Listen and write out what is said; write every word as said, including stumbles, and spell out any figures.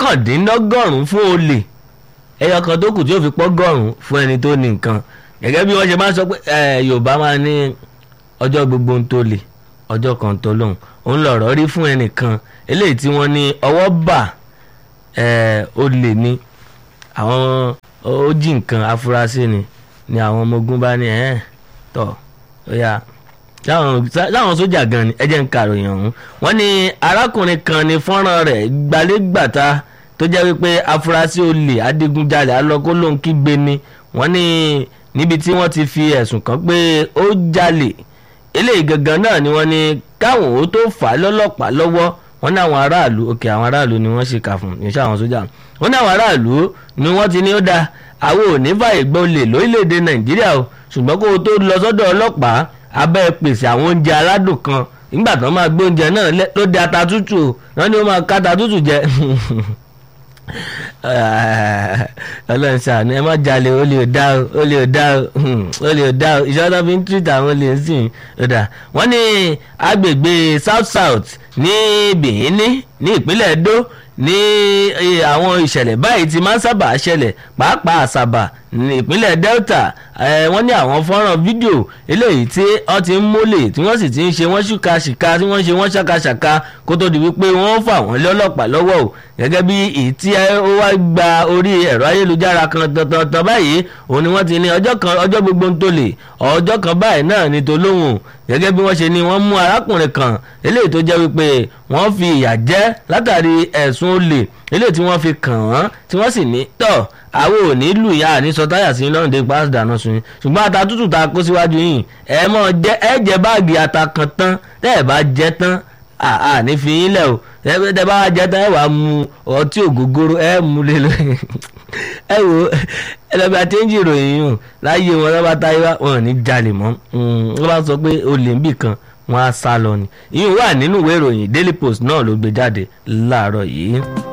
mọ́kàndínlọ́gọ́rùn-ún fún olè ẹyọ kan tó kù tí ó fi pọ́gọ́rùn-ún fún ẹni tó ní nǹkan gẹ́gẹ́ bí wọ́n ṣe máa ń sọ pé Yorùbá máa ní ọjọ́ gbogbo ń tó lè ọjọ́ kan tó lóhùn òun lọ̀rọ̀ rí fún ẹnìkan eléyìí tí wọ́n ní ọwọ́ bà olè ní àwọn ó jí nǹkan afurasí ni ni àwọn ọmọ ogun bá ní ẹ̀ tọ̀ ó yá láwọn sójà gan ni ẹ jẹ́ ń kàròyìn ọ̀hún wọ́n ní arákùnrin kan ní fọ́nrán rẹ̀ gbalẹ́gbàta tó jẹ́ wípé afurasí olè adigunjalè alọ́kó ló ń kígbe ni wọ́n ní níbi tí wọ́n ti fi ẹ̀sùn kàn pé ó jalè eléyìí gangan náà ni wọ́n ní káwọn ó tó fà á lọ́lọ́pàá lọ́wọ́ wọ́n ní àwọn aráàlú òkè àwọn aráàlú ni wọ́n ṣe kà fún ìṣe àwọn sójà wọ́n ní àwọn aráàlú ni wọ́n ti ní ó dáa àwọn ò ní fàyè gbọ́ olè lórílẹ̀‐èdè Nàìjíríà o ṣùgbọ́n kó o tó lọ sọ́dọ̀ ọlọ́pàá abẹ́ pèsè àwọn oúnjẹ aládùn kan nígbà tó máa gbé oúnjẹ náà ló dé ata tútù o wọ́n ní ó máa ká ata tútù jẹ Ọlọ́run ṣàánú ẹ má jalè ó lè dá ó lè dá ó lè dá ìṣọ́nà fi ń tìrìtà àwọn olè ń sìn ọ̀dà wọ́n ní agbègbè South South ní Benin ní ìpínlẹ̀ Edo ní àwọn ìṣẹ̀lẹ̀ báyìí ti máa ń sábà ṣẹlẹ̀ pàápàá Àsàbà ní ìpínlẹ̀ Delta wọ́n ní àwọn fọ́nrán fídíò eléyìí tí wọ́n ti ń mólè tí wọ́n sì ti ń ṣe wọ́n ṣùkàṣìkà tí wọ́n ṣe wọ́n ṣàkàṣàkà kó tó di wípé wọ́n fà wọ́n lé ọlọ́pàá lọ́wọ́ o gẹ́gẹ́ bí èyí tí ó wá gba orí ẹ̀rọ ayélujára kan tọ̀tọ̀tọ̀ báyìí òun ni wọ́n ti ní ọjọ́ kan ọjọ́ gbogbo ń tolè ọjọ́ kan báyìí náà ní tolóhùn gẹ́gẹ́ bí wọ́n ṣe ní wọ́n mú arákùnrin kan eléyìí tó jẹ́ wípé wọ́n fi ìyà jẹ látàrí ẹ̀sùn olè eléyìí tí wọ́n fi kàn wọ́n tí wọ́n sì ní tọ̀ àwọn ò ní lù yá àní sọ táyà sí lọ́rùn dé pàṣẹ dáná sun yín ṣùgbọ́n ata tútù ta kó síwájú yìí ẹ mọ̀ jẹ́ ẹ jẹ́ báàgì ata kan tán tẹ́ ẹ bá jẹ́ tán àní fi yín lẹ̀ o tẹ́ bá jẹ́ tán ẹ wàá mu ọtí ògógóró ẹ mú lé lórí ẹ wò ẹ lọ́ọ́ bí a ti ń jìròyìn yìí láyé wọn lọ́ba táyé wá wọn ò ní jalè mọ́ wọ́n bá sọ pé olè ń bì kan wọ́n á sá lọ ni ìyún wà nínú ìwé ìròyìn Daily Post náà ló gbé jáde láàárọ̀ yìí.